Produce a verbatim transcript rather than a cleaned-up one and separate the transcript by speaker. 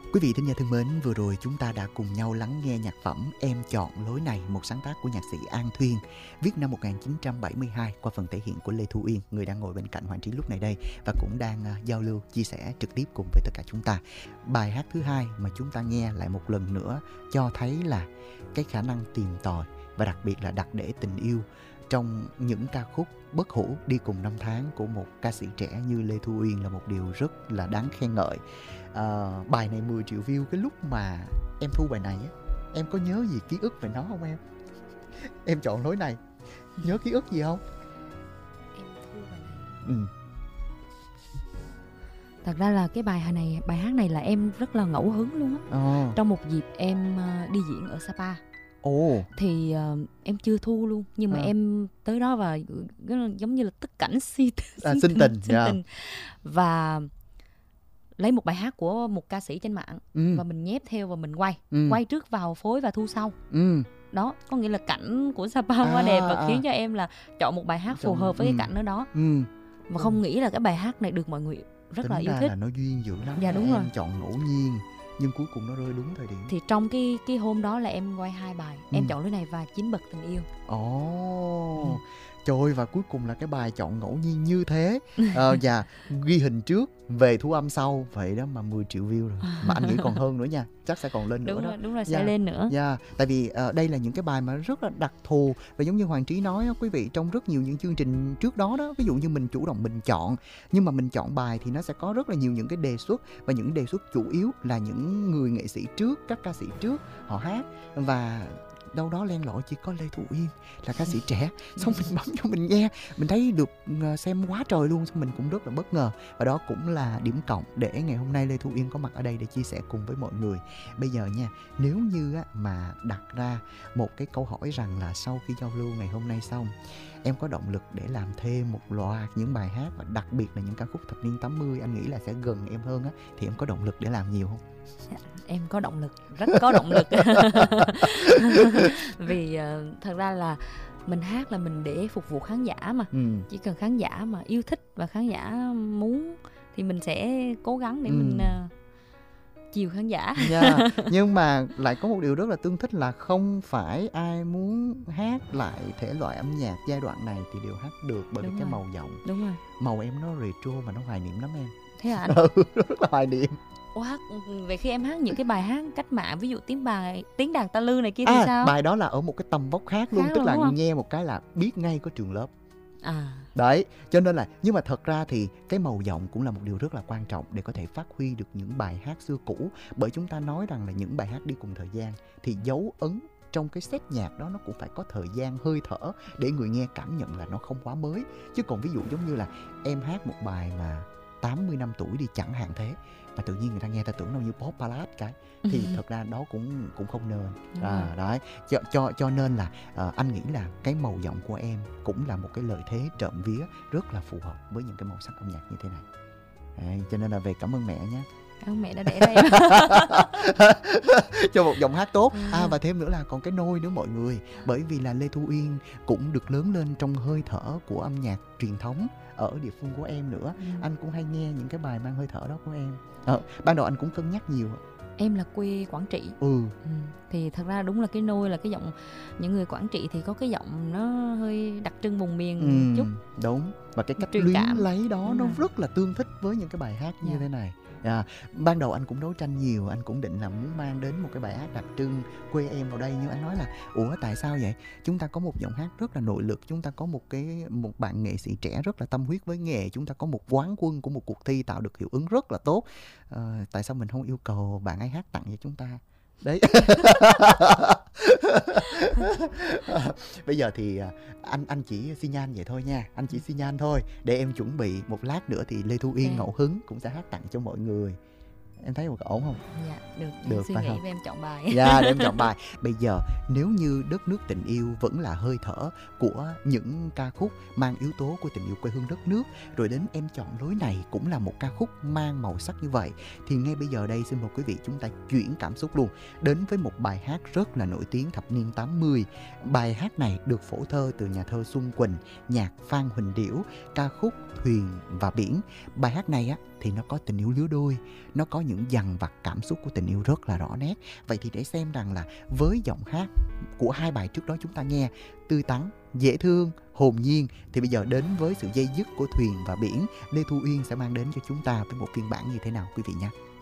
Speaker 1: Quý vị thính giả thân mến, vừa rồi chúng ta đã cùng nhau lắng nghe nhạc phẩm Em Chọn Lối Này, một sáng tác của nhạc sĩ An Thuyên, viết năm một nghìn chín trăm bảy mươi hai qua phần thể hiện của Lê Thu Uyên, người đang ngồi bên cạnh Hoàng Trí lúc này đây và cũng đang uh, giao lưu, chia sẻ trực tiếp cùng với tất cả chúng ta. Bài hát thứ hai mà chúng ta nghe lại một lần nữa cho thấy là cái khả năng tìm tòi và đặc biệt là đặt để tình yêu trong những ca khúc bất hủ đi cùng năm tháng của một ca sĩ trẻ như Lê Thu Uyên là một điều rất là đáng khen ngợi. À, bài này mười triệu view, cái lúc mà em thu bài này á, em có nhớ gì ký ức về nó không em? Em chọn lối này, nhớ ký ức gì không?
Speaker 2: Em thu bài này.
Speaker 1: Ừ.
Speaker 2: Thật ra là cái bài này, bài hát này là em rất là ngẫu hứng luôn á.
Speaker 1: Ờ.
Speaker 2: Trong một dịp em uh, đi diễn ở Sapa.
Speaker 1: Ồ.
Speaker 2: Thì uh, em chưa thu luôn, nhưng mà
Speaker 1: à.
Speaker 2: em tới đó và giống như là tất cảnh si,
Speaker 1: à, xin tình,
Speaker 2: xin
Speaker 1: yeah.
Speaker 2: tình và lấy một bài hát của một ca sĩ trên mạng
Speaker 1: ừ.
Speaker 2: và mình nhép theo và mình quay
Speaker 1: ừ.
Speaker 2: quay trước vào phối và thu sau.
Speaker 1: ừ.
Speaker 2: Đó, có nghĩa là cảnh của Sapa à, quá đẹp và à. khiến cho em là chọn một bài hát phù hợp với ừ. cái cảnh đó đó.
Speaker 1: ừ.
Speaker 2: Và không nghĩ là cái bài hát này được mọi người rất
Speaker 1: Tính
Speaker 2: là yêu
Speaker 1: ra
Speaker 2: thích.
Speaker 1: Là nó duyên dữ lắm.
Speaker 2: Dạ đúng
Speaker 1: em
Speaker 2: rồi.
Speaker 1: chọn ngẫu nhiên nhưng cuối cùng nó rơi đúng thời điểm.
Speaker 2: Thì trong cái cái hôm đó là em quay hai bài, ừ. Em Chọn Lối Này và Chín Bậc Tình Yêu.
Speaker 1: Ồ. ừ. Trời ơi, và cuối cùng là cái bài chọn ngẫu nhiên như thế. à, Và ghi hình trước, về thu âm sau. Vậy đó mà mười triệu view rồi. Mà anh nghĩ còn hơn nữa nha. Chắc sẽ còn lên nữa
Speaker 2: đúng
Speaker 1: đó.
Speaker 2: Rồi, đúng rồi, sẽ
Speaker 1: yeah.
Speaker 2: lên nữa.
Speaker 1: yeah. Tại vì uh, đây là những cái bài mà rất là đặc thù. Và giống như Hoàng Trí nói đó, quý vị, trong rất nhiều những chương trình trước đó đó, ví dụ như mình chủ động mình chọn, nhưng mà mình chọn bài thì nó sẽ có rất là nhiều những cái đề xuất. Và những đề xuất chủ yếu là những người nghệ sĩ trước, các ca sĩ trước họ hát. Và đâu đó len lỏi chỉ có Lê Thu Uyên là ca sĩ trẻ. Xong mình bấm cho mình nghe, mình thấy được xem quá trời luôn. Xong mình cũng rất là bất ngờ. Và đó cũng là điểm cộng để ngày hôm nay Lê Thu Uyên có mặt ở đây để chia sẻ cùng với mọi người. Bây giờ nha, nếu như mà đặt ra một cái câu hỏi rằng là sau khi giao lưu ngày hôm nay xong, em có động lực để làm thêm một loạt những bài hát và đặc biệt là những ca khúc thập niên tám mươi anh nghĩ là sẽ gần em hơn á, thì em có động lực để làm nhiều không?
Speaker 2: Em có động lực, rất có động lực. Vì uh, thật ra là mình hát là mình để phục vụ khán giả mà. ừ. Chỉ cần khán giả mà yêu thích và khán giả muốn thì mình sẽ cố gắng để ừ. mình uh, chiều khán giả.
Speaker 1: yeah. Nhưng mà lại có một điều rất là tương thích là không phải ai muốn hát lại thể loại âm nhạc giai đoạn này thì đều hát được, bởi vì cái màu giọng.
Speaker 2: Đúng rồi.
Speaker 1: Màu em nó retro mà nó hoài niệm lắm em.
Speaker 2: Thế hả anh?
Speaker 1: Ừ, rất là hoài niệm.
Speaker 2: Hát về khi em hát những cái bài hát cách mạng, ví dụ tiếng bài tiếng đàn ta lư này kia thì
Speaker 1: à,
Speaker 2: sao?
Speaker 1: Bài đó là ở một cái tầm vóc khác luôn,
Speaker 2: khác
Speaker 1: tức
Speaker 2: luôn,
Speaker 1: là nghe một cái là biết ngay có trường lớp.
Speaker 2: À.
Speaker 1: Đấy, cho nên là, nhưng mà thật ra thì cái màu giọng cũng là một điều rất là quan trọng để có thể phát huy được những bài hát xưa cũ. Bởi chúng ta nói rằng là những bài hát đi cùng thời gian thì dấu ấn trong cái set nhạc đó nó cũng phải có thời gian, hơi thở để người nghe cảm nhận là nó không quá mới. Chứ còn ví dụ giống như là em hát một bài mà tám mươi năm tuổi đi chẳng hạn thế, mà tự nhiên người ta nghe ta tưởng đâu như pop ballad cái thì thật ra đó cũng cũng không nên. À, đấy, cho cho cho nên là uh, anh nghĩ là cái màu giọng của em cũng là một cái lợi thế trộm vía rất là phù hợp với những cái màu sắc âm nhạc như thế này. Đấy, cho nên là về cảm ơn mẹ nhé.
Speaker 2: Cảm ơn mẹ đã đẻ ra em.
Speaker 1: Cho một giọng hát tốt. À, và thêm nữa là còn cái nôi nữa mọi người. Bởi vì là Lê Thu Uyên cũng được lớn lên trong hơi thở của âm nhạc truyền thống ở địa phương của em nữa. ừ. Anh cũng hay nghe những cái bài mang hơi thở đó của em. à, Ban đầu anh cũng cân nhắc nhiều.
Speaker 2: Em là quê Quảng Trị.
Speaker 1: ừ.
Speaker 2: ừ. Thì thật ra đúng là cái nôi là cái giọng, những người Quảng Trị thì có cái giọng nó hơi đặc trưng vùng miền
Speaker 1: ừ,
Speaker 2: chút.
Speaker 1: Đúng. Và cái cách
Speaker 2: truyền
Speaker 1: luyến
Speaker 2: cảm
Speaker 1: lấy đó
Speaker 2: đúng
Speaker 1: nó
Speaker 2: rồi.
Speaker 1: rất là tương thích với những cái bài hát như
Speaker 2: yeah.
Speaker 1: thế này. À, ban đầu anh cũng đấu tranh nhiều, anh cũng định là muốn mang đến một cái bài hát đặc trưng quê em vào đây, nhưng anh nói là ủa tại sao vậy? Chúng ta có một giọng hát rất là nội lực, chúng ta có một cái một bạn nghệ sĩ trẻ rất là tâm huyết với nghề, chúng ta có một quán quân của một cuộc thi tạo được hiệu ứng rất là tốt. À, tại sao mình không yêu cầu bạn ấy hát tặng cho chúng ta? Đấy. à, bây giờ thì anh anh chỉ xi nhan vậy thôi nha, anh chỉ xi nhan thôi để em chuẩn bị một lát nữa thì Lê Thu Uyên ngẫu hứng cũng sẽ hát tặng cho mọi người. Em thấy một ổn không?
Speaker 2: Dạ, được.
Speaker 1: Được,
Speaker 2: suy
Speaker 1: phải
Speaker 2: nghĩ
Speaker 1: không?
Speaker 2: và em chọn bài.
Speaker 1: Dạ, để em chọn bài. Bây giờ nếu như Đất Nước Tình Yêu vẫn là hơi thở của những ca khúc mang yếu tố của tình yêu quê hương đất nước, rồi đến Em Chọn Lối Này cũng là một ca khúc mang màu sắc như vậy, thì ngay bây giờ đây xin mời quý vị chúng ta chuyển cảm xúc luôn đến với một bài hát rất là nổi tiếng thập niên tám mươi. Bài hát này được phổ thơ từ nhà thơ Xuân Quỳnh, nhạc Phan Huỳnh Điểu, ca khúc Thuyền và Biển. Bài hát này á thì nó có tình yêu lứa đôi, nó có những dằn vặt cảm xúc của tình yêu rất là rõ nét. Vậy thì để xem rằng là với giọng hát của hai bài trước đó chúng ta nghe tươi tắn, dễ thương, hồn nhiên, thì bây giờ đến với sự dây dứt của thuyền và biển, Lê Thu Uyên sẽ mang đến cho chúng ta với một phiên bản như thế nào quý vị nhé.